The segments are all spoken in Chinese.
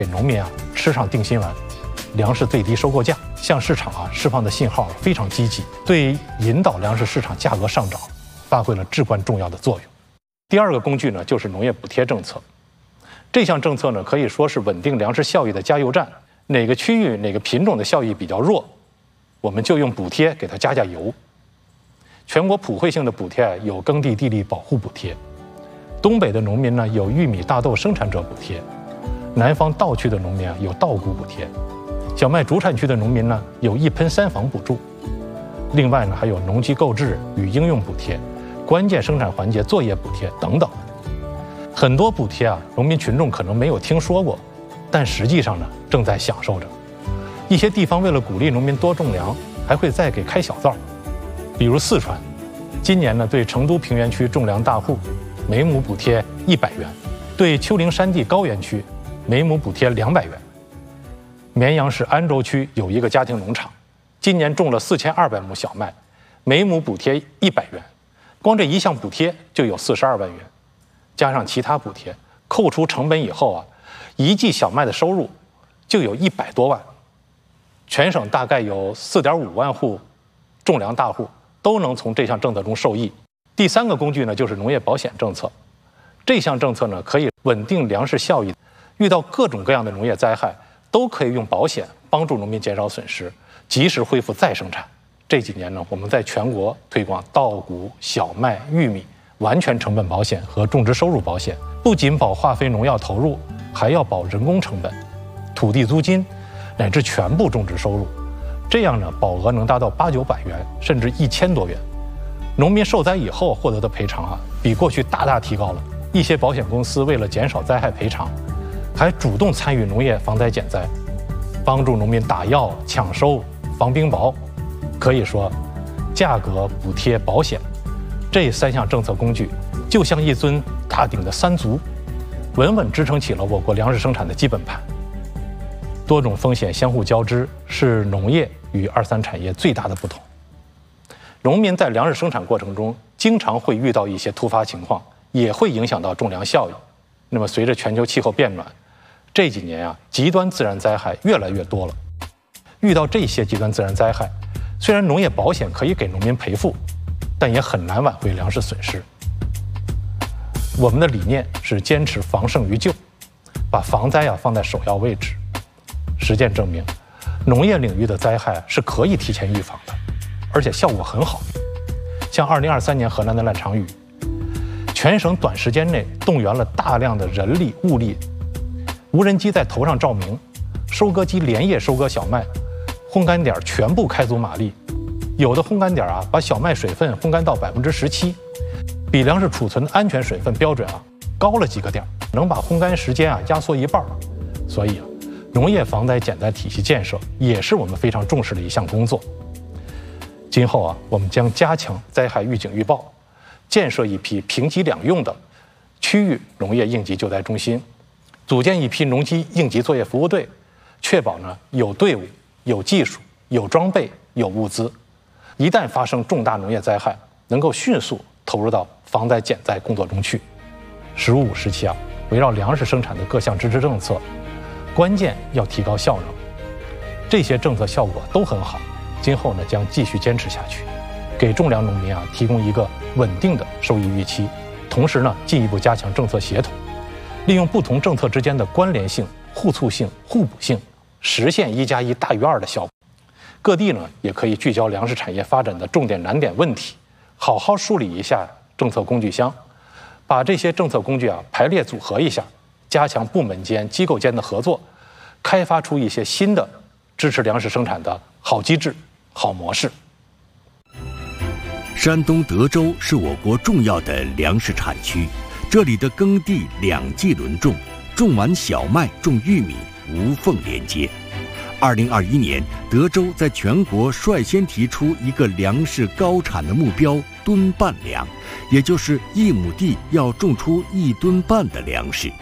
给农民吃上定心丸，粮食最低收购价，向市场释放的信号非常积极，对引导粮食市场价格上涨发挥了至关重要的作用。第二个工具呢，就是农业补贴政策。这项政策呢，可以说是稳定粮食效益的加油站。哪个区域哪个品种的效益比较弱，我们就用补贴给它加油。全国普惠性的补贴有耕地地力保护补贴，东北的农民呢有玉米大豆生产者补贴，南方稻区的农民有稻谷补贴，小麦主产区的农民呢有1喷3防补助。另外呢还有农机购置与应用补贴、关键生产环节作业补贴等等。很多补贴农民群众可能没有听说过，但实际上呢正在享受着。一些地方为了鼓励农民多种粮，还会再给开小灶。比如四川，今年呢对成都平原区种粮大户每亩补贴100元，对丘陵山地高原区每亩补贴200元。绵阳市安州区有一个家庭农场，今年种了4200亩小麦，每亩补贴100元，光这一项补贴就有42万元，加上其他补贴，扣除成本以后一季小麦的收入就有100多万。全省大概有4.5万户种粮大户都能从这项政策中受益。第三个工具呢，就是农业保险政策。这项政策呢，可以稳定粮食效益，遇到各种各样的农业灾害，都可以用保险帮助农民减少损失，及时恢复再生产。这几年呢，我们在全国推广稻谷、小麦、玉米完全成本保险和种植收入保险，不仅保化肥农药投入，还要保人工成本、土地租金乃至全部种植收入。这样呢，保额能达到800-900元，甚至1000多元。农民受灾以后获得的赔偿比过去大大提高了。一些保险公司为了减少灾害赔偿，还主动参与农业防灾减灾，帮助农民打药、抢收、防冰雹。可以说，价格、补贴、保险这3项政策工具，就像一尊大鼎的3足，稳稳支撑起了我国粮食生产的基本盘。多种风险相互交织，是农业与2、3产业最大的不同。农民在粮食生产过程中，经常会遇到一些突发情况，也会影响到种粮效益。那么，随着全球气候变暖，这几年极端自然灾害越来越多了。遇到这些极端自然灾害，虽然农业保险可以给农民赔付，但也很难挽回粮食损失。我们的理念是坚持防胜于救，把防灾放在首要位置。实践证明，农业领域的灾害是可以提前预防的，而且效果很好。像2023年河南的烂场雨，全省短时间内动员了大量的人力物力，无人机在头上照明，收割机连夜收割小麦，烘干点全部开足马力，有的烘干点把小麦水分烘干到17%，比粮食储存安全水分标准高了几个点，能把烘干时间压缩1半。所以农业防灾减灾体系建设也是我们非常重视的一项工作。今后我们将加强灾害预警预报，建设一批平级两用的区域农业应急救灾中心，组建一批农机应急作业服务队，确保有队伍、有技术、有装备、有物资，一旦发生重大农业灾害，能够迅速投入到防灾减灾工作中去。“15、5”时期围绕粮食生产的各项支持政策，关键要提高效能。这些政策效果都很好，今后将继续坚持下去，给种粮农民提供一个稳定的收益预期，同时进一步加强政策协同，利用不同政策之间的关联性、互促性、互补性，实现1+1大于2的效果。各地也可以聚焦粮食产业发展的重点难点问题，好好梳理一下政策工具箱，把这些政策工具排列组合一下，加强部门间、机构间的合作，开发出一些新的支持粮食生产的好机制、好模式。 山东德州是我国重要的粮食产区，这里的耕地2季轮种，种完小麦种玉米，无缝连接。2021年，德州在全国率先提出一个粮食高产的目标——吨半粮，也就是1亩地要种出1吨半的粮食。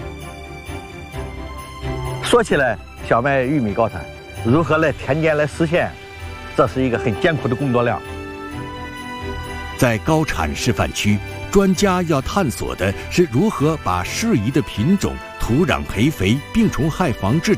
说起来，小麦、玉米高产如何来田间来实现，这是一个很艰苦的工作量。 在高产示范区，专家要探索的是如何把适宜的品种土壤培肥、病虫害防治